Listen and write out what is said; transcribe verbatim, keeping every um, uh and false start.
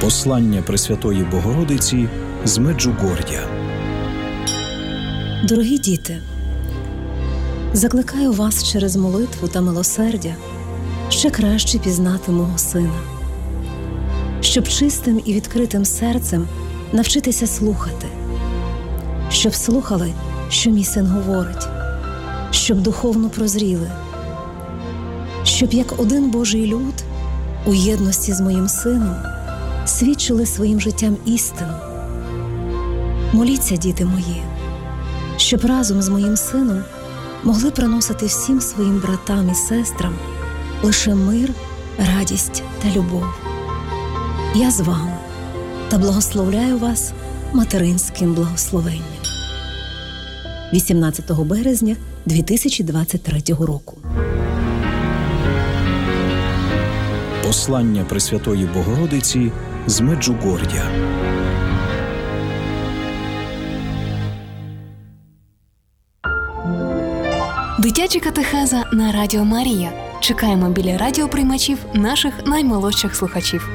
Послання Пресвятої Богородиці з Меджугор'я. Дорогі діти, закликаю вас через молитву та милосердя ще краще пізнати мого Сина, щоб чистим і відкритим серцем навчитися слухати, щоб слухали, що мій Син говорить, щоб духовно прозріли, щоб як один Божий люд у єдності з моїм Сином свідчили своїм життям істину. Моліться, діти мої, щоб разом з моїм Сином могли приносити всім своїм братам і сестрам лише мир, радість та любов. Я з вами та благословляю вас материнським благословенням. вісімнадцятого березня дві тисячі двадцять третього року. Послання Пресвятої Богородиці з Меджугор'я. Дитяча катехеза на Радіо Марія. Чекаємо біля радіоприймачів наших наймолодших слухачів.